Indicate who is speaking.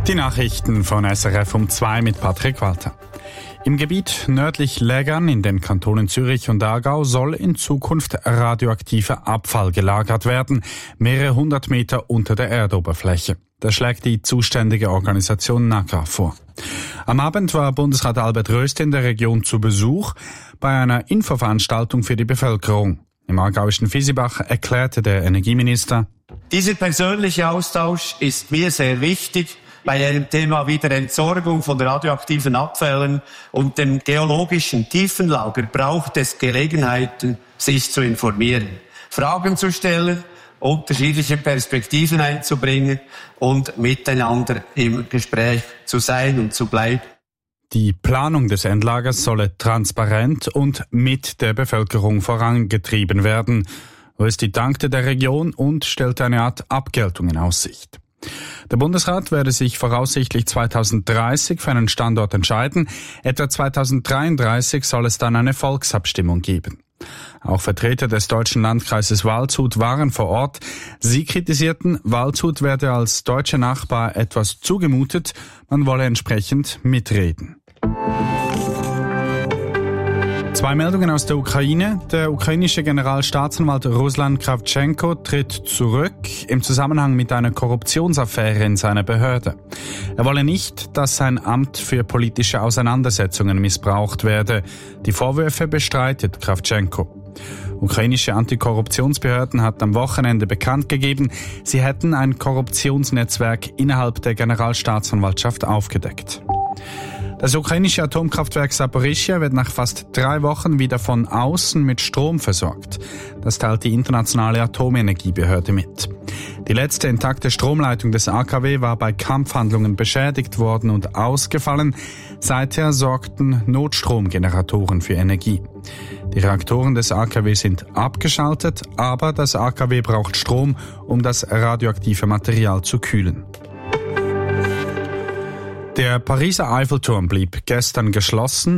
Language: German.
Speaker 1: Die Nachrichten von SRF um 2 mit Patrick Walter. Im Gebiet nördlich Lägern in den Kantonen Zürich und Aargau soll in Zukunft radioaktiver Abfall gelagert werden, mehrere hundert Meter unter der Erdoberfläche. Das schlägt die zuständige Organisation NACA vor. Am Abend war Bundesrat Albert Rösti in der Region zu Besuch bei einer Infoveranstaltung für die Bevölkerung. Im aargauischen Visibach erklärte der Energieminister:
Speaker 2: Dieser persönliche Austausch ist mir sehr wichtig. Bei dem Thema Wiederentsorgung von radioaktiven Abfällen und dem geologischen Tiefenlager braucht es Gelegenheiten, sich zu informieren, Fragen zu stellen, unterschiedliche Perspektiven einzubringen und miteinander im Gespräch zu sein und zu bleiben.
Speaker 1: Die Planung des Endlagers solle transparent und mit der Bevölkerung vorangetrieben werden. Rösti dankte der Region und stellte eine Art Abgeltung in Aussicht. Der Bundesrat werde sich voraussichtlich 2030 für einen Standort entscheiden. Etwa 2033 soll es dann eine Volksabstimmung geben. Auch Vertreter des deutschen Landkreises Waldshut waren vor Ort. Sie kritisierten, Waldshut werde als deutscher Nachbar etwas zugemutet. Man wolle entsprechend mitreden. 2 Meldungen aus der Ukraine. Der ukrainische Generalstaatsanwalt Ruslan Kravtschenko tritt zurück im Zusammenhang mit einer Korruptionsaffäre in seiner Behörde. Er wolle nicht, dass sein Amt für politische Auseinandersetzungen missbraucht werde. Die Vorwürfe bestreitet Kravtschenko. Ukrainische Antikorruptionsbehörden hatten am Wochenende bekannt gegeben, sie hätten ein Korruptionsnetzwerk innerhalb der Generalstaatsanwaltschaft aufgedeckt. Das ukrainische Atomkraftwerk Saporischschja wird nach fast 3 Wochen wieder von außen mit Strom versorgt. Das teilt die internationale Atomenergiebehörde mit. Die letzte intakte Stromleitung des AKW war bei Kampfhandlungen beschädigt worden und ausgefallen. Seither sorgten Notstromgeneratoren für Energie. Die Reaktoren des AKW sind abgeschaltet, aber das AKW braucht Strom, um das radioaktive Material zu kühlen. Der Pariser Eiffelturm blieb gestern geschlossen,